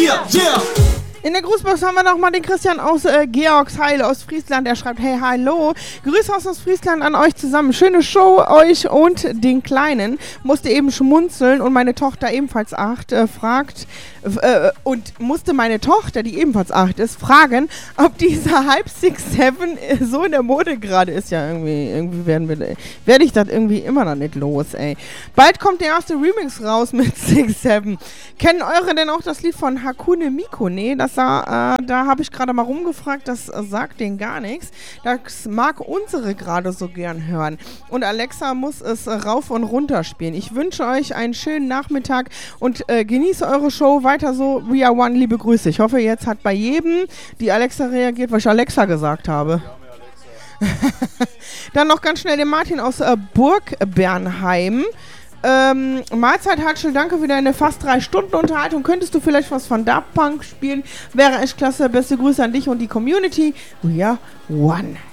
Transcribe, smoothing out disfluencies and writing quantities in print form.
Yeah, yeah. In der Grußbox haben wir noch mal den Christian aus Georgsheil aus Friesland. Der schreibt, hey, hallo. Grüße aus Friesland an euch zusammen. Schöne Show, euch und den Kleinen. Musste eben schmunzeln und meine Tochter ebenfalls 8 und musste meine Tochter, die ebenfalls 8 ist, fragen, ob dieser Hype 6-7 so in der Mode gerade ist. Ja, irgendwie werde ich das irgendwie immer noch nicht los, ey. Bald kommt der erste Remix raus mit 6-7. Kennen eure denn auch das Lied von Hakune Miku? Nee, da habe ich gerade mal rumgefragt, das sagt denen gar nichts. Das mag unsere gerade so gern hören. Und Alexa muss es rauf und runter spielen. Ich wünsche euch einen schönen Nachmittag und genieße eure Show weiter so. We are one, liebe Grüße. Ich hoffe, jetzt hat bei jedem die Alexa reagiert, weil ich Alexa gesagt habe. Dann noch ganz schnell den Martin aus Burg Bernheim. Mahlzeit Hatschel, danke für deine fast 3 Stunden Unterhaltung. Könntest du vielleicht was von Daft Punk spielen? Wäre echt klasse. Beste Grüße an dich und die Community. We are one.